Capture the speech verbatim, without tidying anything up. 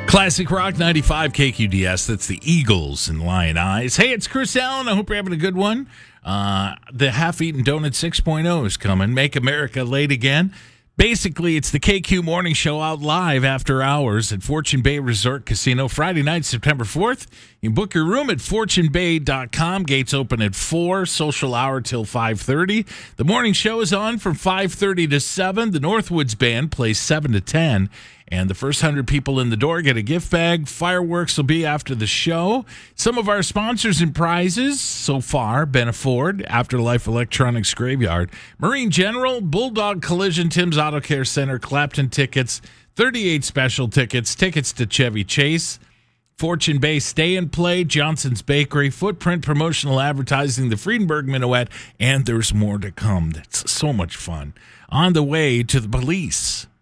Classic Rock ninety-five K Q D S. That's the Eagles and Lion Eyes. Hey, it's Chris Allen. I hope you're having a good one. Uh, the Half-Eaten Donut six point oh is coming. Make America Late Again. Basically, it's the K Q Morning Show out live after hours at Fortune Bay Resort Casino. Friday night, September fourth. You can book your room at fortune bay dot com. Gates open at four. Social hour till five thirty. The morning show is on from five thirty to seven. The Northwoods Band plays seven to ten. And the first one hundred people in the door get a gift bag. Fireworks will be after the show. Some of our sponsors and prizes so far: Ben Ford, Afterlife Electronics Graveyard, Marine General, Bulldog Collision, Tim's Auto Care Center, Clapton Tickets, thirty-eight Special Tickets, tickets to Chevy Chase, Fortune Bay Stay and Play, Johnson's Bakery, Footprint Promotional Advertising, the Friedenberg Minuet, and there's more to come. That's so much fun. On the way to the police.